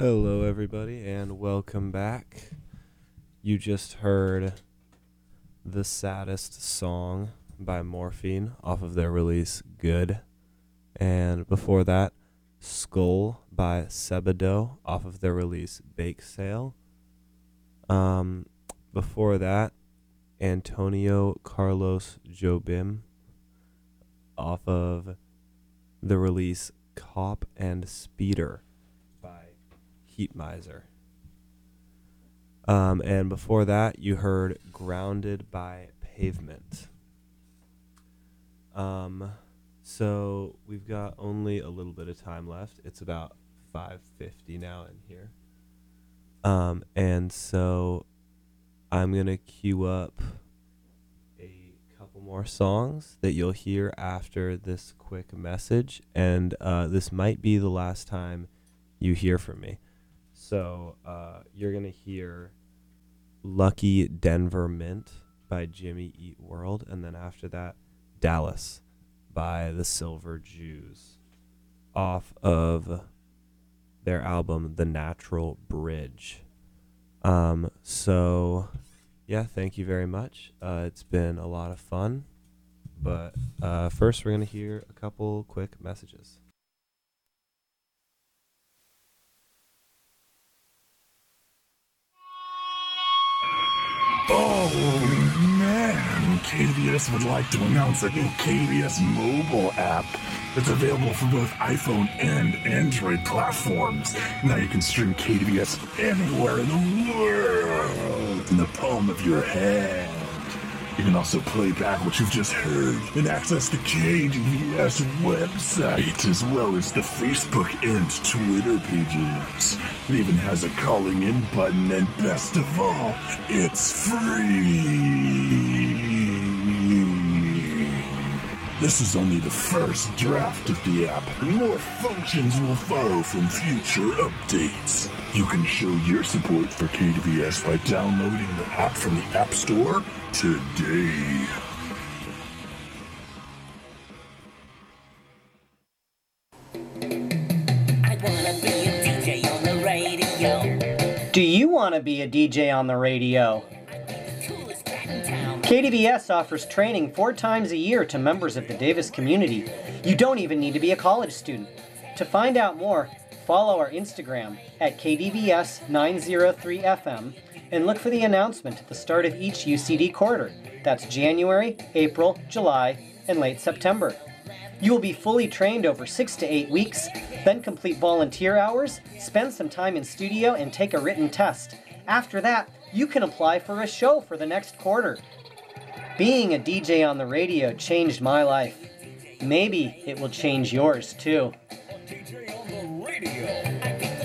Hello, everybody, and welcome back. You just heard The Saddest Song by Morphine off of their release Good. And before that, Skull by Sebado off of their release Bake Sale. Before that, Antonio Carlos Jobim off of the release Cop and Speeder by Heat Miser. And before that, you heard Grounded by Pavement. So we've got only a little bit of time left. It's about 5:50 now in here. And so I'm going to queue up a couple more songs that you'll hear after this quick message. And this might be the last time you hear from me. So you're going to hear Lucky Denver Mint by Jimmy Eat World. And then after that, Dallas by the Silver Jews off of their album The Natural Bridge. So yeah, thank you very much. It's been a lot of fun. But first we're going to hear a couple quick messages. Oh man, KDVS would like to announce a new KDVS mobile app that's available for both iPhone and Android platforms. Now you can stream KDVS anywhere in the world in the palm of your hand. You can also play back what you've just heard and access the KDVS website as well as the Facebook and Twitter pages. It even has a calling in button, and best of all, it's free. This is only the first draft of the app. More functions will follow from future updates. You can show your support for KDVS by downloading the app from the App Store today. I wanna be a DJ on the radio. Do you want to be a DJ on the radio? Coolest cat in town. KDVS offers training 4 times a year to members of the Davis community. You don't even need to be a college student. To find out more, follow our Instagram at KDVS903FM and look for the announcement at the start of each UCD quarter. That's January, April, July, and late September. You will be fully trained over 6 to 8 weeks, then complete volunteer hours, spend some time in studio, and take a written test. After that, you can apply for a show for the next quarter. Being a DJ on the radio changed my life. Maybe it will change yours too.